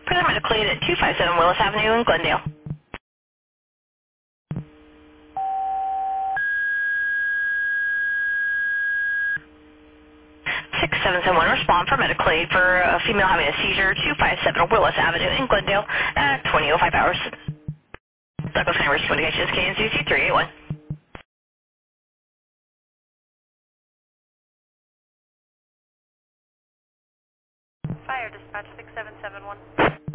Present medical aid at 257 Willis Avenue in Glendale. 6771, respond for medical aid for a female having a seizure, 257 Willis Avenue in Glendale at 20:05 hours. Douglas County Rescue Mitigation is KNCC 381. Fire dispatch 6771.